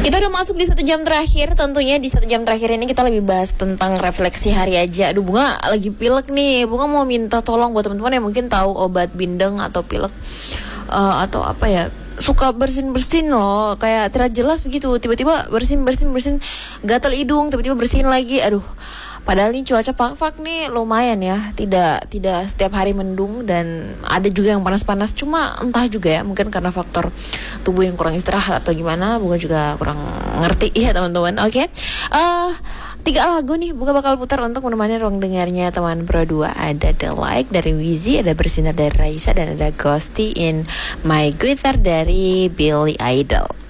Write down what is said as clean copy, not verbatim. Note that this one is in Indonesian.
Kita udah masuk di 1 jam terakhir. Tentunya di 1 jam terakhir ini kita lebih bahas tentang refleksi hari aja. Aduh, Bunga lagi pilek nih. Bunga mau minta tolong buat teman-teman yang mungkin tahu obat bindeng atau pilek atau apa ya, suka bersin loh, kayak tidak jelas begitu. Tiba-tiba bersin gatal hidung, tiba-tiba bersin lagi. Aduh, padahal ini cuaca fak-fak nih lumayan ya, tidak setiap hari mendung dan ada juga yang panas-panas. Cuma entah juga ya, mungkin karena faktor tubuh yang kurang istirahat atau gimana, Bunga juga kurang ngerti ya teman-teman. Oke. 3 lagu nih Bunga bakal putar untuk menemani ruang dengarnya teman Pro 2. Ada The Like dari Wizzy, ada Bersinar dari Raisa, dan ada Ghosty in My Guitar dari Billy Idol.